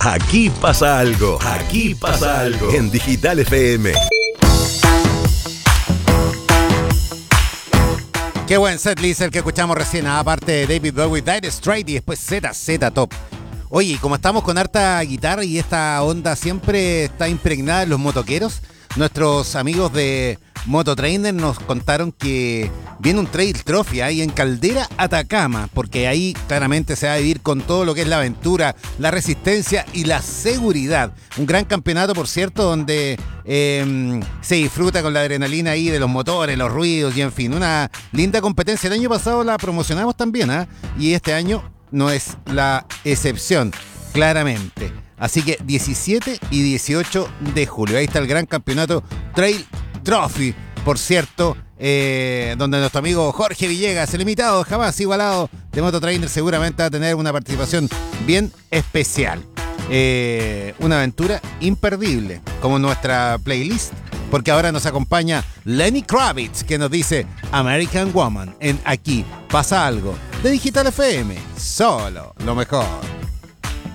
Aquí pasa algo. Aquí pasa algo. En Digital FM. Qué buen setlist el que escuchamos recién. Aparte de David Bowie, Dire Straits y después ZZ Top. Oye, y como estamos con harta guitarra y esta onda siempre está impregnada en los motoqueros, nuestros amigos de Mototrainer nos contaron que viene un Trail Trophy ahí en Caldera, Atacama, porque ahí claramente se va a vivir con todo lo que es la aventura, la resistencia y la seguridad. Un gran campeonato, por cierto, donde se disfruta con la adrenalina ahí de los motores, los ruidos y en fin, una linda competencia. El año pasado la promocionamos también, y este año no es la excepción, claramente. Así que 17 y 18 de julio. Ahí está el gran campeonato Trail Trophy, por cierto, donde nuestro amigo Jorge Villegas, el invitado jamás igualado de Mototrainer, seguramente va a tener una participación bien especial. Una aventura imperdible, como nuestra playlist, porque ahora nos acompaña Lenny Kravitz, que nos dice American Woman en Aquí Pasa Algo, de Digital FM, solo lo mejor.